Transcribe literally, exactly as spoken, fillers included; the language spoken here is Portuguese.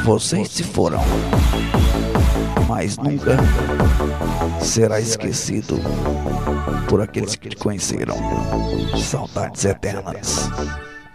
Vocês se foram, mas nunca será esquecido por aqueles que te conheceram. Saudades eternas.